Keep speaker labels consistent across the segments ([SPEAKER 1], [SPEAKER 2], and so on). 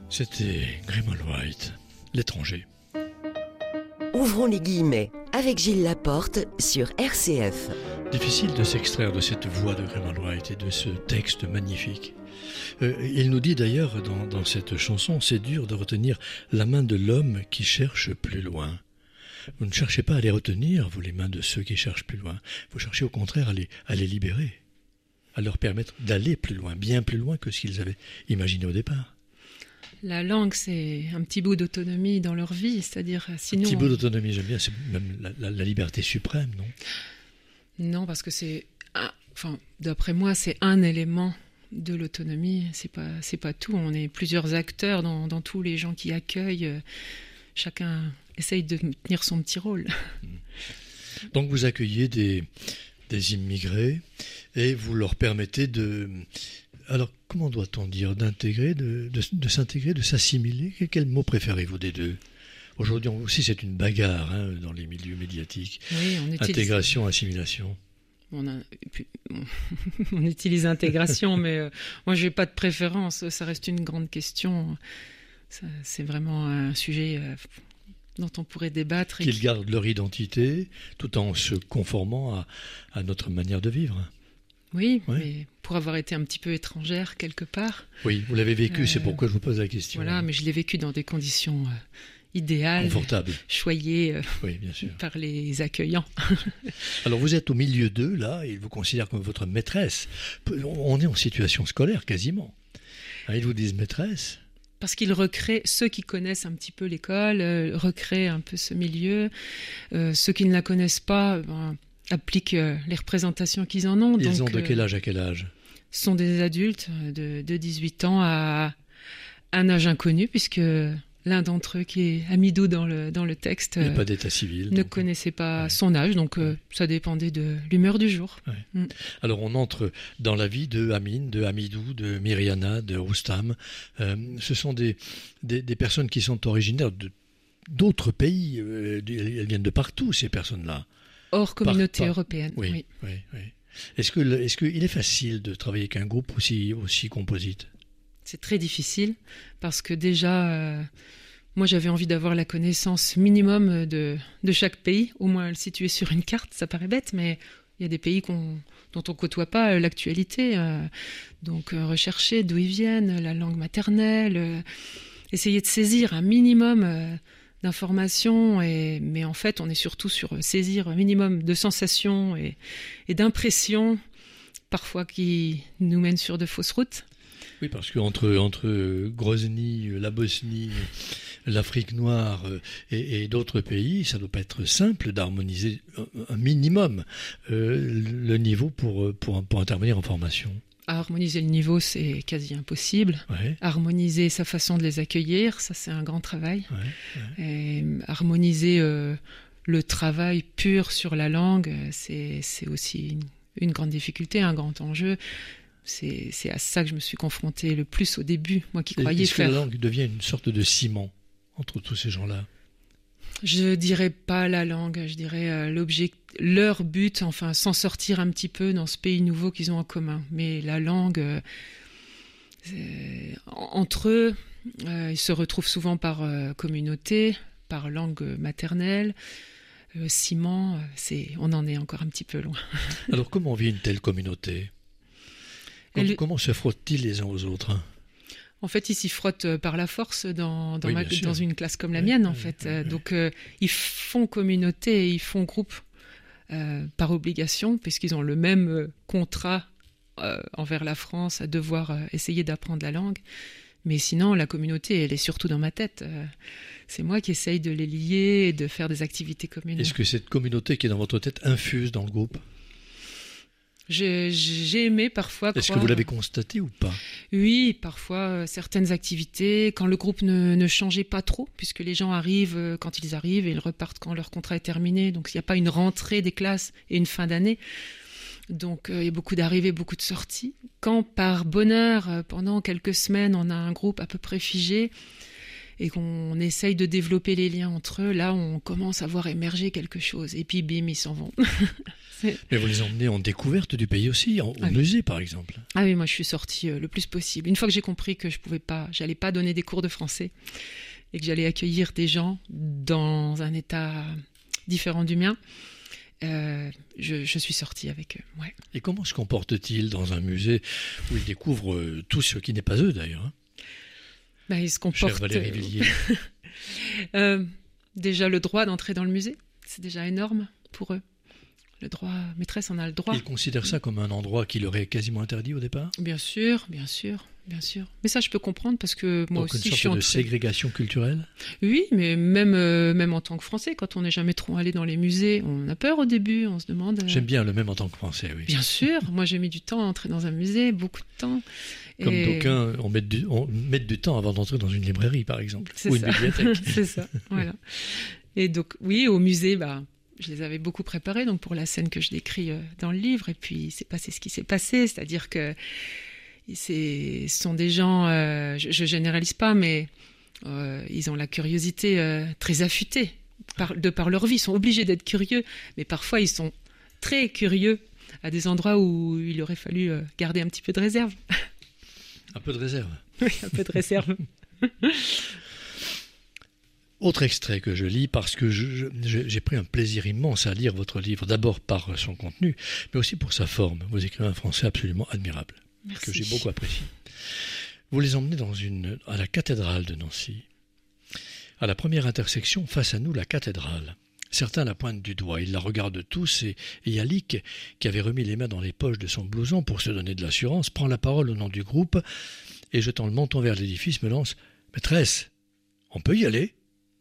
[SPEAKER 1] C'était Grimoald White, l'étranger.
[SPEAKER 2] Ouvrons les guillemets avec Gilles Laporte sur RCF.
[SPEAKER 1] Difficile de s'extraire de cette voix de Grimoald White et de ce texte magnifique. Il nous dit d'ailleurs dans cette chanson, c'est dur de retenir la main de l'homme qui cherche plus loin. Vous ne cherchez pas à les retenir, vous, les mains de ceux qui cherchent plus loin. Vous cherchez au contraire à les libérer, à leur permettre d'aller plus loin, bien plus loin que ce qu'ils avaient imaginé au départ.
[SPEAKER 3] La langue, c'est un petit bout d'autonomie dans leur vie, c'est-à-dire sinon...
[SPEAKER 1] Un petit bout d'autonomie, j'aime bien, c'est même la liberté suprême, non ?
[SPEAKER 3] Non, parce que d'après moi, c'est un élément de l'autonomie, c'est pas tout. On est plusieurs acteurs dans tous les gens qui accueillent. Chacun essaye de tenir son petit rôle.
[SPEAKER 1] Donc vous accueillez des immigrés et vous leur permettez de... Alors, comment doit-on dire ? D'intégrer, de s'intégrer, de s'assimiler ? Quel mot préférez-vous des deux ? Aujourd'hui aussi, c'est une bagarre dans les milieux médiatiques.
[SPEAKER 3] Oui, on utilise...
[SPEAKER 1] Intégration, assimilation.
[SPEAKER 3] On utilise intégration, mais moi, je n'ai pas de préférence. Ça reste une grande question. C'est vraiment un sujet dont on pourrait débattre.
[SPEAKER 1] Qu'ils gardent leur identité tout en se conformant à notre manière de vivre.
[SPEAKER 3] Oui, mais pour avoir été un petit peu étrangère quelque part.
[SPEAKER 1] Oui, vous l'avez vécu, c'est pourquoi je vous pose la question.
[SPEAKER 3] Voilà, mais je l'ai vécu dans des conditions idéales,
[SPEAKER 1] confortables,
[SPEAKER 3] choyées
[SPEAKER 1] oui, bien sûr.
[SPEAKER 3] Par les accueillants.
[SPEAKER 1] Alors vous êtes au milieu d'eux, là, et ils vous considèrent comme votre maîtresse. On est en situation scolaire, quasiment. Ils vous disent maîtresse.
[SPEAKER 3] Parce qu'ils recréent, ceux qui connaissent un petit peu l'école, recréent un peu ce milieu. Ceux qui ne la connaissent pas... appliquent les représentations qu'ils en ont.
[SPEAKER 1] Ils ont de quel âge à quel âge ?
[SPEAKER 3] Ce sont des adultes de 18 ans à un âge inconnu, puisque l'un d'entre eux, qui est Amidou dans le texte,
[SPEAKER 1] il n'y a pas d'état civil,
[SPEAKER 3] ne connaissait pas son âge, donc ça dépendait de l'humeur du jour.
[SPEAKER 1] Ouais. Alors on entre dans la vie de Amine, de Amidou, de Myriana, de Roustam. Ce sont des personnes qui sont originaires d'autres pays. Elles viennent de partout, ces personnes-là.
[SPEAKER 3] Hors communauté européenne.
[SPEAKER 1] Oui. Est-ce qu'il est facile de travailler avec un groupe aussi composite ? C'est
[SPEAKER 3] très difficile parce que déjà, moi j'avais envie d'avoir la connaissance minimum de chaque pays, au moins le situer sur une carte, ça paraît bête, mais il y a des pays dont on ne côtoie pas l'actualité. Donc rechercher d'où ils viennent, la langue maternelle, essayer de saisir un minimum... d'informations, mais en fait on est surtout sur saisir un minimum de sensations et d'impressions, parfois qui nous mènent sur de fausses routes.
[SPEAKER 1] Oui, parce qu'entre Grozny, la Bosnie, l'Afrique noire et d'autres pays, ça ne doit pas être simple d'harmoniser un minimum le niveau pour intervenir en formation.
[SPEAKER 3] Harmoniser le niveau, c'est quasi impossible.
[SPEAKER 1] Ouais.
[SPEAKER 3] Harmoniser sa façon de les accueillir, ça c'est un grand travail.
[SPEAKER 1] Ouais.
[SPEAKER 3] Et harmoniser le travail pur sur la langue, c'est aussi une grande difficulté, un grand enjeu. C'est à ça que je me suis confrontée le plus au début, moi qui croyais
[SPEAKER 1] Est-ce
[SPEAKER 3] faire...
[SPEAKER 1] que la langue devient une sorte de ciment entre tous ces gens-là ?
[SPEAKER 3] Je dirais pas la langue, je dirais leur but, enfin s'en sortir un petit peu dans ce pays nouveau qu'ils ont en commun. Mais la langue, entre eux, ils se retrouvent souvent par communauté, par langue maternelle. Ciment, on en est encore un petit peu loin.
[SPEAKER 1] Alors comment vit une telle communauté ? Comment se frottent-ils les uns aux autres ?
[SPEAKER 3] En fait, ils s'y frottent par la force dans une classe comme la mienne, en fait. Donc, ils font communauté et ils font groupe par obligation, puisqu'ils ont le même contrat envers la France à devoir essayer d'apprendre la langue. Mais sinon, la communauté, elle est surtout dans ma tête. C'est moi qui essaye de les lier et de faire des activités communes.
[SPEAKER 1] Est-ce que cette communauté qui est dans votre tête infuse dans le groupe ?
[SPEAKER 3] J'ai aimé parfois
[SPEAKER 1] Est-ce que vous l'avez constaté ou pas ?
[SPEAKER 3] Oui, parfois certaines activités, quand le groupe ne changeait pas trop, puisque les gens arrivent quand ils arrivent et ils repartent quand leur contrat est terminé. Donc il n'y a pas une rentrée des classes et une fin d'année. Donc il y a beaucoup d'arrivées, beaucoup de sorties. Quand par bonheur, pendant quelques semaines, on a un groupe à peu près figé, et qu'on essaye de développer les liens entre eux, là, on commence à voir émerger quelque chose. Et puis, bim, ils s'en vont.
[SPEAKER 1] Mais vous les emmenez en découverte du pays aussi, au musée par exemple.
[SPEAKER 3] Ah oui, moi je suis sortie le plus possible. Une fois que j'ai compris que j'allais pas donner des cours de français et que j'allais accueillir des gens dans un état différent du mien, je suis sortie avec eux. Ouais.
[SPEAKER 1] Et comment se comportent-ils dans un musée où ils découvrent tout ce qui n'est pas eux d'ailleurs, hein?
[SPEAKER 3] Ben, ils se comportent.
[SPEAKER 1] Chère Valérie Villiers.
[SPEAKER 3] Déjà le droit d'entrer dans le musée, c'est déjà énorme pour eux. Le droit, maîtresse en a le droit.
[SPEAKER 1] Ils considèrent ça comme un endroit qui leur est quasiment interdit au départ?
[SPEAKER 3] Bien sûr, bien sûr, bien sûr. Mais ça, je peux comprendre parce que moi
[SPEAKER 1] donc
[SPEAKER 3] aussi,
[SPEAKER 1] une sorte de ségrégation culturelle?
[SPEAKER 3] Oui, mais même en tant que Français, quand on n'est jamais trop allé dans les musées, on a peur au début, on se demande...
[SPEAKER 1] J'aime bien le même en tant que Français, oui.
[SPEAKER 3] Bien sûr, moi j'ai mis du temps à entrer dans un musée, beaucoup de temps.
[SPEAKER 1] Comme d'aucuns, on met du temps avant d'entrer dans une librairie, par exemple, ou une bibliothèque.
[SPEAKER 3] C'est ça, voilà. Et donc, oui, au musée, je les avais beaucoup préparés donc pour la scène que je décris dans le livre. Et puis, il s'est passé ce qui s'est passé. C'est-à-dire que ce sont des gens, je généralise pas, mais ils ont la curiosité très affûtée de par leur vie. Ils sont obligés d'être curieux, mais parfois, ils sont très curieux à des endroits où il aurait fallu garder un petit peu de réserve.
[SPEAKER 1] Un peu de réserve.
[SPEAKER 3] Oui, un peu de réserve.
[SPEAKER 1] Autre extrait que je lis parce que j'ai pris un plaisir immense à lire votre livre, d'abord par son contenu, mais aussi pour sa forme. Vous écrivez un français absolument admirable,
[SPEAKER 3] Merci.
[SPEAKER 1] Que j'ai beaucoup apprécié. Vous les emmenez à la cathédrale de Nancy. À la première intersection, face à nous, la cathédrale. Certains la pointent du doigt, ils la regardent tous et Yalik, qui avait remis les mains dans les poches de son blouson pour se donner de l'assurance, prend la parole au nom du groupe et jetant le menton vers l'édifice me lance « Maîtresse, on peut y aller ?»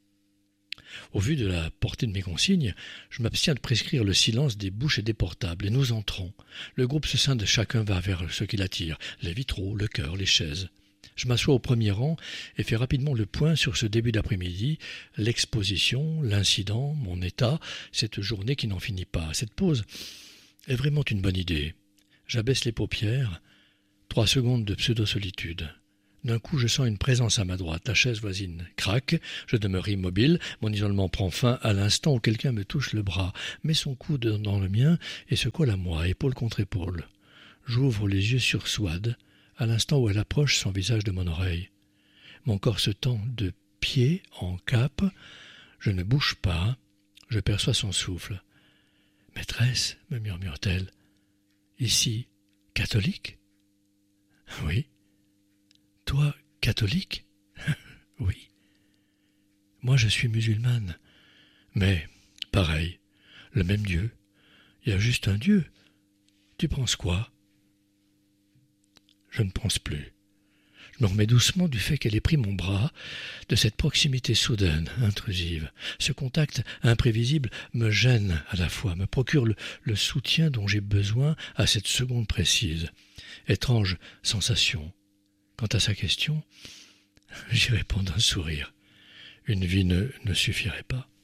[SPEAKER 1] Au vu de la portée de mes consignes, je m'abstiens de prescrire le silence des bouches et des portables et nous entrons. Le groupe se scinde, chacun va vers ce qui l'attire, les vitraux, le chœur, les chaises. Je m'assois au premier rang et fais rapidement le point sur ce début d'après-midi, l'exposition, l'incident, mon état, cette journée qui n'en finit pas. Cette pause est vraiment une bonne idée. J'abaisse les paupières, 3 secondes de pseudo-solitude. D'un coup, je sens une présence à ma droite. La chaise voisine craque, je demeure immobile. Mon isolement prend fin à l'instant où quelqu'un me touche le bras, met son coude dans le mien et se colle à moi, épaule contre épaule. J'ouvre les yeux sur Souad, à l'instant où elle approche son visage de mon oreille. Mon corps se tend de pied en cap. Je ne bouge pas. Je perçois son souffle. « Maîtresse, me murmure-t-elle, ici, catholique ?»« Oui. »« Toi, catholique ?»« Oui. »« Moi, je suis musulmane. Mais, pareil, le même Dieu. Il y a juste un Dieu. Tu penses quoi ?» Je ne pense plus. Je me remets doucement du fait qu'elle ait pris mon bras, de cette proximité soudaine, intrusive. Ce contact imprévisible me gêne à la fois, me procure le soutien dont j'ai besoin à cette seconde précise. Étrange sensation. Quant à sa question, j'y réponds d'un sourire. Une vie ne suffirait pas.